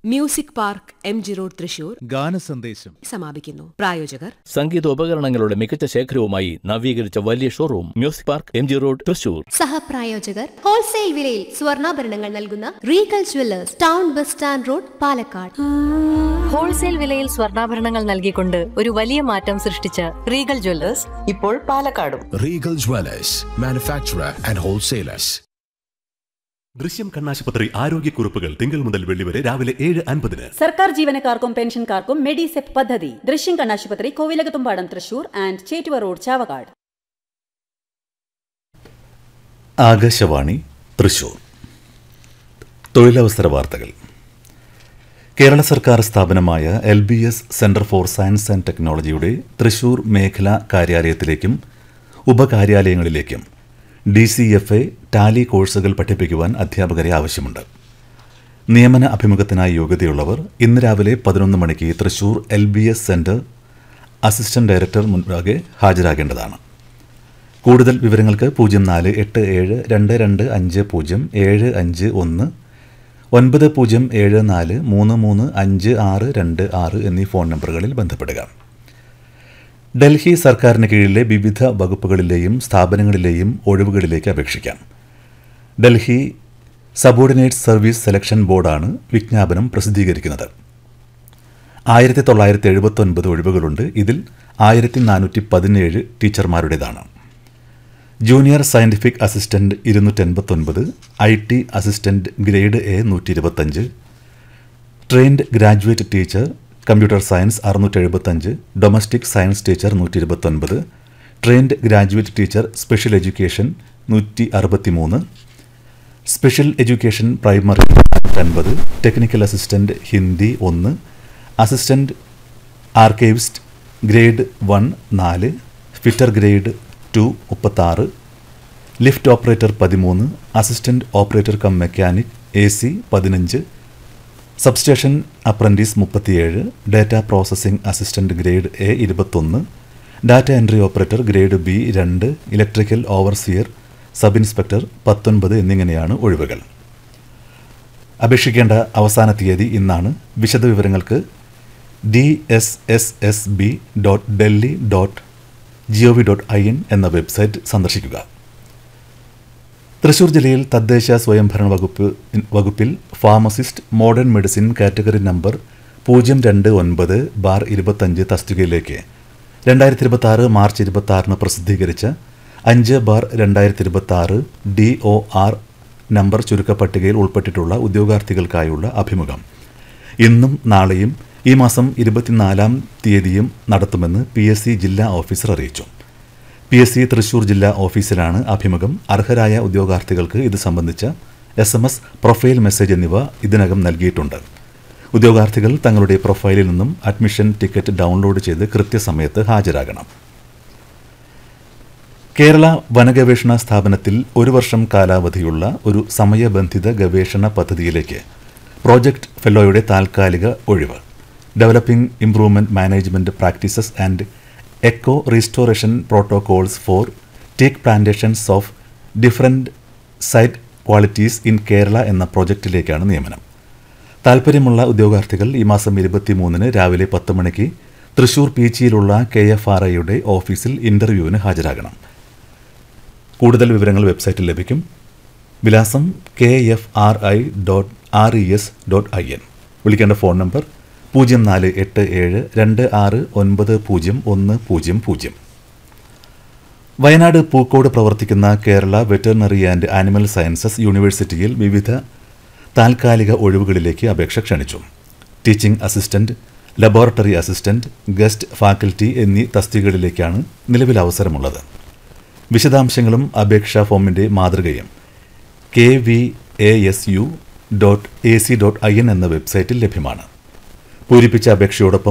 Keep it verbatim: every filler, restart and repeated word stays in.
Music park M G road Thrissur ഗാനസന്ദേശം സമാപിക്കുന്നു. പ്രായോജകർ സംഗീതോപകരണങ്ങളുടെ മികച്ച ശേഖരവുമായി നവീകരിച്ച വലിയ showroom music park M G road Thrissur. സഹപ്രായോജകർ wholesale വിലയിൽ സ്വർണ്ണാഭരണങ്ങൾ നൽകുന്ന Regal Jewellers, town bus stand road, Palakkad. Wholesale വിലയിൽ സ്വർണ്ണാഭരണങ്ങൾ നൽകിക്കൊണ്ട് ഒരു വലിയ മാറ്റം സൃഷ്ടിച്ച റീഗൽ ജ്വല്ലേഴ്സ് ഇപ്പോൾ പാലക്കാടും. Regal Jewellers, manufacturer and wholesalers. ദൃശ്യം കണ്ണാശുപത്രി ആരോഗ്യക്കുറിപ്പുകൾ തിങ്കൾ മുതൽ വെള്ളി വരെ രാവിലെ ഏഴ് അൻപതിന്. സർക്കാർ ജീവനക്കാർക്കും പെൻഷൻകാർക്കും മെഡിസെപ് പദ്ധതി. ദൃശ്യം കണ്ണാശുപത്രി, കോവിലകത്തുംപാടം, തൃശൂർ ആൻഡ് ചേറ്റുവ റോഡ്, ചാവക്കാട്. ആകാശവാണി തൃശൂർ. തൊഴിലവസര വാർത്തകൾ. കേരള സർക്കാർ സ്ഥാപനമായ L B S centre for science and ടെക്നോളജിയുടെ തൃശൂർ മേഖലാ കാര്യാലയത്തിലേക്കും ഉപകാര്യാലയങ്ങളിലേക്കും D C F A Tally കോഴ്സുകൾ പഠിപ്പിക്കുവാൻ അധ്യാപകരെ ആവശ്യമുണ്ട്. നിയമന അഭിമുഖത്തിനായി യോഗ്യതയുള്ളവർ ഇന്ന് രാവിലെ പതിനൊന്ന് മണിക്ക് Thrissur L B S centre assistant director മുൻപാകെ ഹാജരാകേണ്ടതാണ്. കൂടുതൽ വിവരങ്ങൾക്ക് പൂജ്യം നാല് എട്ട് ഏഴ് രണ്ട് രണ്ട് അഞ്ച് പൂജ്യം ഏഴ് അഞ്ച് ഒന്ന്, ഒൻപത് പൂജ്യം ഏഴ് നാല് മൂന്ന് മൂന്ന് അഞ്ച് ആറ് രണ്ട് ആറ് എന്നീ ഫോൺ നമ്പറുകളിൽ ബന്ധപ്പെടുക. ഡൽഹി സർക്കാരിന് കീഴിലെ വിവിധ വകുപ്പുകളിലെയും സ്ഥാപനങ്ങളിലെയും ഒഴിവുകളിലേക്ക് അപേക്ഷിക്കാം. ഡൽഹി സബോർഡിനേറ്റ് സർവീസ് സെലക്ഷൻ ബോർഡാണ് വിജ്ഞാപനം പ്രസിദ്ധീകരിക്കുന്നത്. ആയിരത്തി തൊള്ളായിരത്തി എഴുപത്തി ഒൻപത് ഒഴിവുകളുണ്ട്. ഇതിൽ ആയിരത്തി നാനൂറ്റി പതിനേഴ് ടീച്ചർമാരുടേതാണ്. ജൂനിയർ സയൻറ്റിഫിക് അസിസ്റ്റന്റ് ഇരുന്നൂറ്റി എൺപത്തൊൻപത്, I T assistant grade A നൂറ്റി ഇരുപത്തഞ്ച്, trained graduate teacher computer science അറുന്നൂറ്റി എഴുപത്തഞ്ച്, ഡൊമസ്റ്റിക് സയൻസ് ടീച്ചർ നൂറ്റി ഇരുപത്തൊൻപത്, trained graduate teacher special education നൂറ്റി അറുപത്തി മൂന്ന്, സ്പെഷ്യൽ എഡ്യൂക്കേഷൻ പ്രൈമറി അൻപത്, ടെക്നിക്കൽ അസിസ്റ്റന്റ് ഹിന്ദി ഒന്ന്, അസിസ്റ്റന്റ് ആർക്കൈവിസ്റ്റ് ഗ്രേഡ് വൺ നാല്, ഫിറ്റർ ഗ്രേഡ് ടു മുപ്പത്താറ്, ലിഫ്റ്റ് ഓപ്പറേറ്റർ പതിമൂന്ന്, assistant operator come mechanic A C പതിനഞ്ച്, സബ്സ്റ്റേഷൻ അപ്രന്റീസ് മുപ്പത്തിയേഴ്, data processing assistant grade A ഇരുപത്തൊന്ന്, data entry operator grade B രണ്ട്, electrical overseer sub inspector പത്തൊൻപത് എന്നിങ്ങനെയാണ് ഒഴിവുകൾ. അപേക്ഷിക്കേണ്ട അവസാന തീയതി ഇന്നാണ്. വിശദവിവരങ്ങൾക്ക് D S S S B dot Delhi dot G O V dot I N എന്ന വെബ്സൈറ്റ് സന്ദർശിക്കുക. തൃശൂർ ജില്ലയിൽ തദ്ദേശ സ്വയംഭരണ വകുപ്പ് വകുപ്പിൽ pharmacist modern medicine category number പൂജ്യം രണ്ട് ഒൻപത് ബാർ ഇരുപത്തഞ്ച് തസ്തികയിലേക്ക് രണ്ടായിരത്തി ഇരുപത്തി ആറ് മാർച്ച് ഇരുപത്തി ആറിന് പ്രസിദ്ധീകരിച്ച അഞ്ച് ബാർ രണ്ടായിരത്തി ഇരുപത്തി ആറ് ഡി ഒ ആർ നമ്പർ ചുരുക്കപ്പട്ടികയിൽ ഉൾപ്പെട്ടിട്ടുള്ള ഉദ്യോഗാർത്ഥികൾക്കായുള്ള അഭിമുഖം ഇന്നും നാളെയും ഈ മാസം ഇരുപത്തിനാലാം തീയതിയും നടത്തുമെന്ന് പി എസ് സി ജില്ലാ ഓഫീസർ അറിയിച്ചു. പി എസ് സി തൃശൂർ ജില്ലാ ഓഫീസിലാണ് അഭിമുഖം. അർഹരായ ഉദ്യോഗാർത്ഥികൾക്ക് ഇത് സംബന്ധിച്ച S M S, profile message എന്നിവ ഇതിനകം നൽകിയിട്ടുണ്ട്. ഉദ്യോഗാർത്ഥികൾ തങ്ങളുടെ പ്രൊഫൈലിൽ നിന്നും അഡ്മിഷൻ ടിക്കറ്റ് ഡൗൺലോഡ് ചെയ്ത് കൃത്യസമയത്ത് ഹാജരാകണം. കേരള വനഗവേഷണ സ്ഥാപനത്തിൽ ഒരു വർഷം കാലാവധിയുള്ള ഒരു സമയബന്ധിത ഗവേഷണ പദ്ധതിയിലേക്ക് പ്രോജക്ട് ഫെലോയുടെ താൽക്കാലിക ഒഴിവ്. Developing improvement management practices and echo restoration protocols four teak plantations of different site qualities in Kerala എന്ന പ്രോജക്റ്റിലേക്കാണ് നിയമനം. താൽപ്പര്യമുള്ള ഉദ്യോഗാർത്ഥികൾ ഈ മാസം ഇരുപത്തിമൂന്നിന് രാവിലെ പത്ത് മണിക്ക് തൃശൂർ പീച്ചിയിലുള്ള കെ എഫ് ആർ ഐയുടെ ഓഫീസിൽ ഇന്റർവ്യൂവിന് ഹാജരാകണം. കൂടുതൽ വിവരങ്ങൾ വെബ്സൈറ്റിൽ ലഭിക്കും. വിലാസം K F R I dot R E S dot I N. വിളിക്കേണ്ട ഫോൺ നമ്പർ പൂജ്യം നാല് എട്ട് ഏഴ് രണ്ട് ആറ് ഒൻപത് പൂജ്യം ഒന്ന് പൂജ്യം പൂജ്യം. വയനാട് പൂക്കോട് പ്രവർത്തിക്കുന്ന Kerala veterinary and animal sciences യൂണിവേഴ്സിറ്റിയിൽ വിവിധ താൽക്കാലിക ഒഴിവുകളിലേക്ക് അപേക്ഷ ക്ഷണിച്ചു. Teaching assistant, laboratory assistant, guest faculty എന്നീ തസ്തികകളിലേക്കാണ് നിലവിൽ അവസരമുള്ളത്. വിശദാംശങ്ങളും അപേക്ഷാ ഫോമിന്റെ മാതൃകയും K V A S U dot A C dot I N എന്ന വെബ്സൈറ്റിൽ ലഭ്യമാണ്. പൂരിപ്പിച്ച അപേക്ഷയോടൊപ്പം